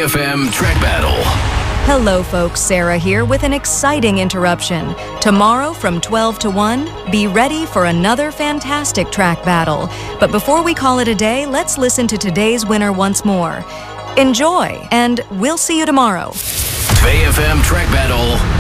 FM Track Battle. Hello, folks. Sarah here with an exciting interruption. Tomorrow from 12 to 1, be ready for another fantastic track battle. But before we call it a day, let's listen to today's winner once more. Enjoy, and we'll see you tomorrow. 2FM Track Battle